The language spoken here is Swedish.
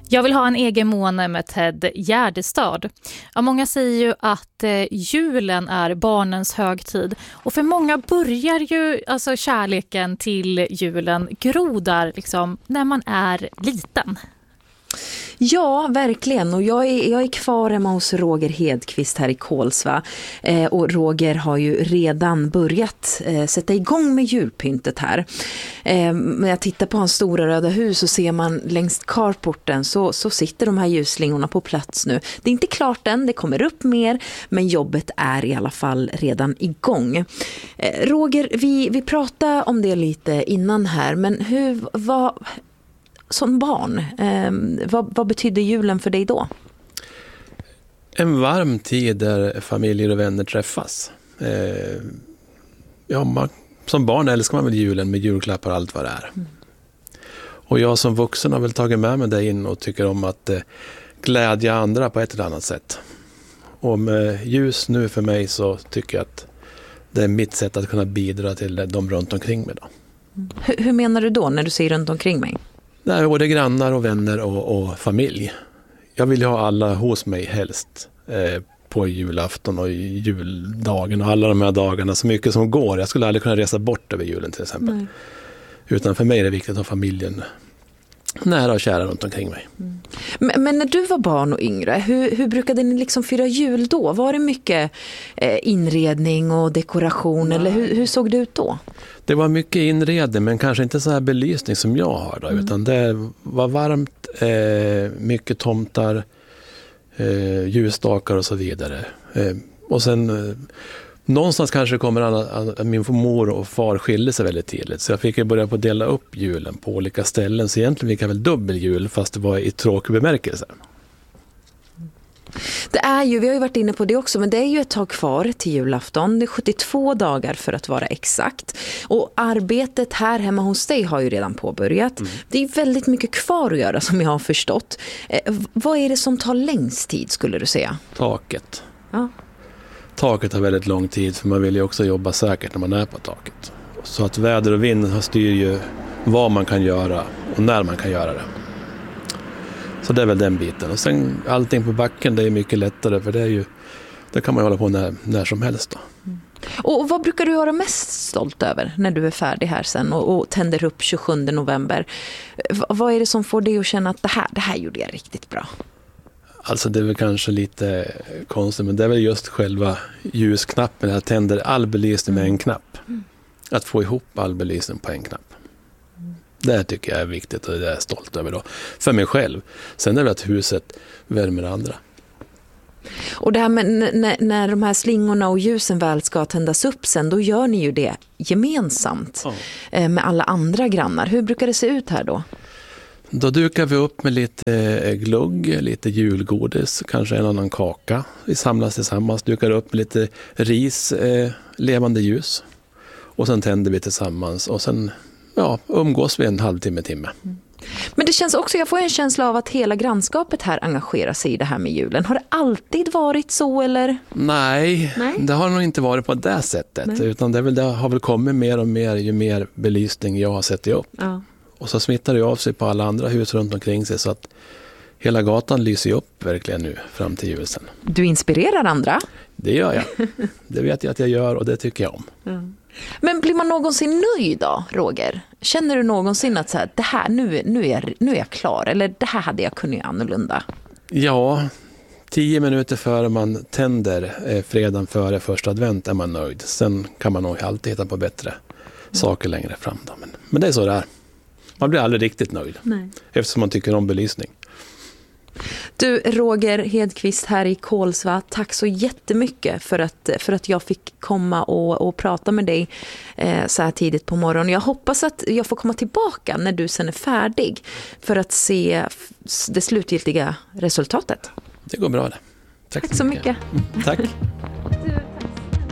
Jag vill ha en egen måne med Ted Gärdestad. Ja, många säger ju att julen är barnens högtid. Och för många börjar ju alltså kärleken till julen gro där liksom, när man är liten. Ja, verkligen. Och jag är kvar hemma hos Roger Hedqvist här i Kolsva. Och Roger har ju redan börjat sätta igång med julpyntet här. När jag tittar på hans stora röda hus så ser man längs carporten så sitter de här ljusslingorna på plats nu. Det är inte klart än, det kommer upp mer, men jobbet är i alla fall redan igång. Roger, vi pratade om det lite innan här, men som barn, vad betyder julen för dig då? En varm tid där familjer och vänner träffas. Som barn älskar man väl julen med julklappar och allt vad det är. Och jag som vuxen har väl tagit med mig det in och tycker om att glädja andra på ett eller annat sätt. Och med ljus nu för mig så tycker jag att det är mitt sätt att kunna bidra till de runt omkring mig då. Hur menar du då när du säger runt omkring mig? Det är både grannar och vänner och familj. Jag vill ju ha alla hos mig helst på julafton och juldagen och alla de här dagarna så mycket som går. Jag skulle aldrig kunna resa bort över julen till exempel. Nej. Utan för mig är det viktigt att ha familjen nära och kära runt omkring mig. Men när du var barn och yngre, hur brukade ni liksom fira jul då? Var det mycket inredning och dekoration eller hur såg det ut då? Det var mycket inredning men kanske inte så här belysning som jag har då, utan det var varmt, mycket tomtar, ljusstakar och så vidare. Och sen någonstans kanske kommer att min mor och far skilde sig väldigt tidigt. Så jag fick börja på att dela upp julen på olika ställen. Så egentligen fick jag väl dubbeljul fast det var i tråkig bemärkelse. Det är ju, vi har ju varit inne på det också, men det är ju ett tag kvar till julafton. Det är 72 dagar för att vara exakt. Och arbetet här hemma hos dig har ju redan påbörjat. Det är väldigt mycket kvar att göra som jag har förstått. Vad är det som tar längst tid skulle du säga? Taket. Ja. Taket har väldigt lång tid för man vill ju också jobba säkert när man är på taket. Så att väder och vind styr ju vad man kan göra och när man kan göra det. Så det är väl den biten. Och sen allting på backen det är mycket lättare för det kan man hålla på när som helst då. Och vad brukar du vara mest stolt över när du är färdig här sen och tänder upp 27 november? Vad är det som får dig att känna att det här gjorde jag riktigt bra? Alltså det är väl kanske lite konstigt men det är väl just själva ljusknappen. Jag tänder all belysning med en knapp. Att få ihop all belysning på en knapp. Det tycker jag är viktigt och det är jag stolt över då. För mig själv. Sen är det att huset värmer andra. Och det här med när de här slingorna och ljusen väl ska tändas upp sen, då gör ni ju det gemensamt med alla andra grannar. Hur brukar det se ut här då? Då dukar vi upp med lite glugg, lite julgodis, kanske en annan kaka. Vi samlas tillsammans, dukar upp lite ris, levande ljus. Och sen tänder vi tillsammans och sen umgås vi en timme. Men det känns också, jag får en känsla av att hela grannskapet här engagerar sig i det här med julen. Har det alltid varit så eller? Nej, det har nog inte varit på det sättet. Nej. Utan det har väl kommit mer och mer ju mer belysning jag har sett upp. Ja. Och så smittar det av sig på alla andra hus runt omkring sig så att hela gatan lyser upp verkligen nu fram till jul sen. Du inspirerar andra? Det gör jag. Det vet jag att jag gör och det tycker jag om. Ja. Men blir man någonsin nöjd då, Roger? Känner du någonsin att så här, det här, nu är jag klar eller det här hade jag kunnat annorlunda? Ja, 10 minuter före man tänder fredagen före första advent är man nöjd. Sen kan man nog alltid hitta på bättre saker längre fram då. Men det är så det är. Man blir aldrig riktigt nöjd. Nej. Eftersom man tycker om belysning. Du, Roger Hedqvist här i Kolsva, tack så jättemycket för att jag fick komma och prata med dig så här tidigt på morgonen. Jag hoppas att jag får komma tillbaka när du sen är färdig för att se det slutgiltiga resultatet. Det går bra det. Tack så mycket. Tack.